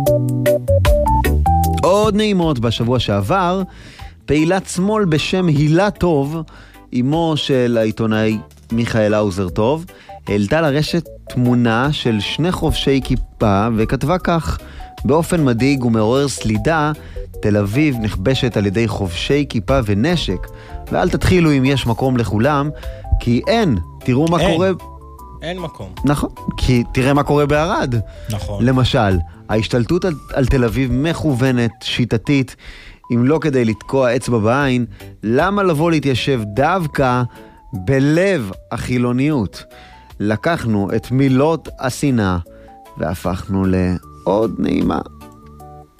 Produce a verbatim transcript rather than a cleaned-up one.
עוד נעימות בשבוע שעבר, פעילת שמאל בשם הילה טוב, אמו של העיתונאי מיכאל האוזר טוב, העלתה לרשת תמונה של שני חובשי כיפה וכתבה כך: באופן מדאיג ומעורר סלידה, תל אביב נכבשת על ידי חובשי כיפה ונשק, ואל תתחילו אם יש מקום לכולם, כי אין, תראו מה אין. קורה... אין מקום. נכון, כי תראה מה קורה בערד. נכון. למשל, ההשתלטות על, על תל אביב מכוונת, שיטתית, אם לא כדי לתקוע אצבע בעין, למה לבוא להתיישב דווקא בלב החילוניות? לקחנו את מילות השנאה והפכנו לעוד נעימה.